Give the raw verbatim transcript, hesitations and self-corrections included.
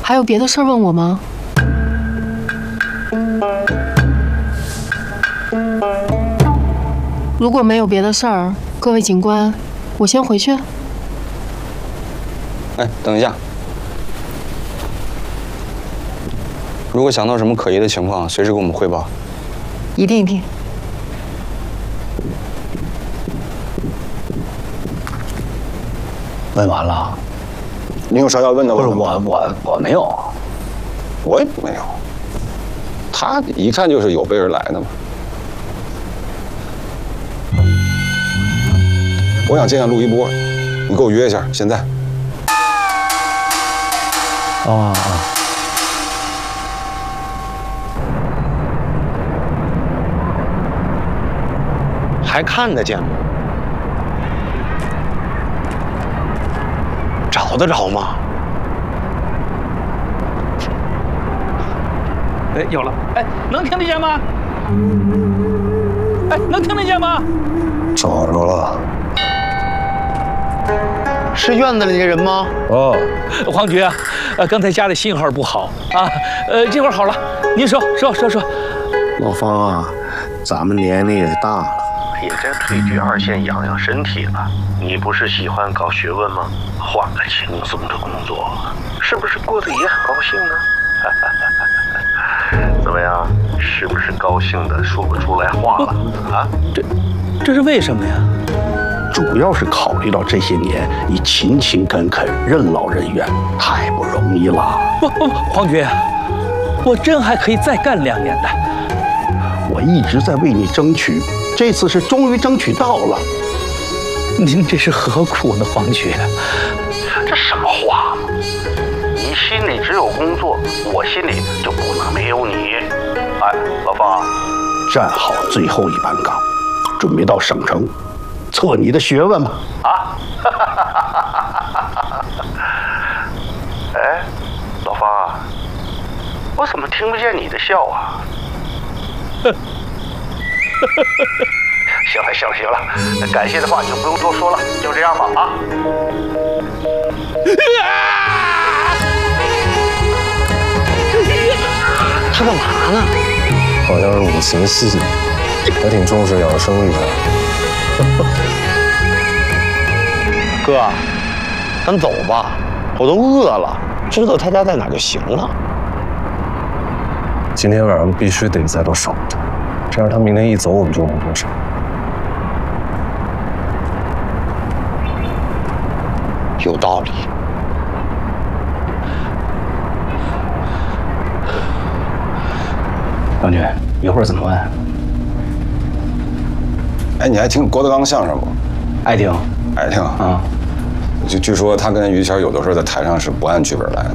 还有别的事儿问我吗？如果没有别的事儿，各位警官，我先回去。 哎，等一下。 如果想到什么可疑的情况，随时给我们汇报。 一定一定。 问完了， 你有啥要问的？ 不是我我我没有， 我也没有。他一看就是有备而来的嘛。我想见见陆一波，你给我约一下，现在。 啊啊。 还看得见吗？找得着吗？ 哎，有了！哎，能听得见吗？哎，能听得见吗？ 找着了。 是院子里的人吗？ 哦，黄局啊，呃，刚才家里信号不好啊，呃，这会儿好了，您说说说说。 老方啊，咱们年龄也大了。 也该退居二线养养身体了。你不是喜欢搞学问吗？换个轻松的工作，是不是过得也很高兴呢？怎么样？是不是高兴的说不出来话了？啊？ 这这是为什么呀？ 主要是考虑到这些年你勤勤恳恳、任劳任怨，太不容易了。 不不，黄局，我真还可以再干两年的。 我一直在为你争取。 这次是终于争取到了， 您这是何苦呢，黄局？ 这什么话嘛！你心里只有工作，我心里就不能没有你。哎，老方， 站好最后一班岗，准备到省城测你的学问嘛。 啊！哎，老方啊，我怎么听不见你的笑啊？行了行了行了，感谢的话你就不用多说了，就这样吧啊！ 他干嘛呢？ 好像是五禽戏，还挺重视养生的。 哥，咱走吧，我都饿了，知道他家在哪就行了。 今天晚上必须得在这守着。 这样，他明天一走，我们就能动手。 有道理。 王局，一会儿怎么办？ 哎，你还听郭德纲相声不？ 爱听， 爱听啊。 就据说他跟于谦有的时候在台上是不按剧本来的。